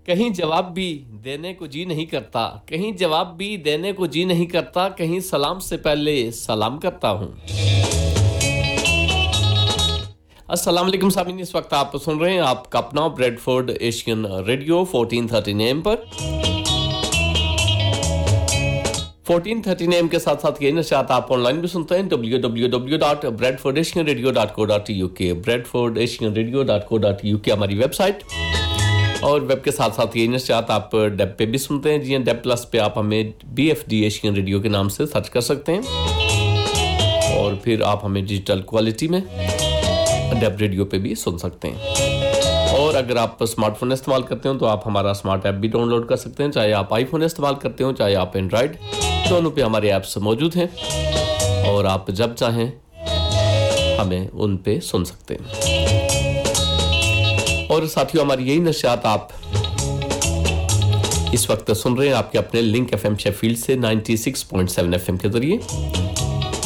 कहीं जवाब भी देने को जी नहीं करता, कहीं जवाब भी देने को जी नहीं करता, कहीं सलाम से पहले सलाम करता हूँ। अस्सलाम वालेकुम सामीन, इस वक्त आप सुन रहे हैं आपका अपना ब्रेडफोर्ड एशियन रेडियो 1413 AM पर। 1413 AM के साथ साथ ये नशात आप ऑनलाइन भी सुनते हैं www.bradfordasianradio.co.uk bradfordasianradio.co.uk हमारी वेबसाइट, और वेब के साथ साथ ये नशात आप डेब पे भी सुनते हैं। जी डेब प्लस पे आप हमें BFD एशियन रेडियो के नाम से सर्च कर सकते हैं, और फिर आप हमें डिजिटल क्वालिटी में डेब रेडियो पे भी सुन सकते हैं। और अगर आप स्मार्टफोन इस्तेमाल करते हो तो आप हमारा स्मार्ट ऐप भी डाउनलोड कर सकते हैं, चाहे आप आईफोन इस्तेमाल करते हो चाहे आप एंड्रॉयड, दोनों पे हमारे ऐप्स मौजूद हैं, और आप जब चाहें हमें उन पे सुन सकते हैं। और साथियों, हमारी यही नशियात आप इस वक्त सुन रहे हैं आपके अपने लिंक FM शेफील्ड से 96.7 FM के जरिए,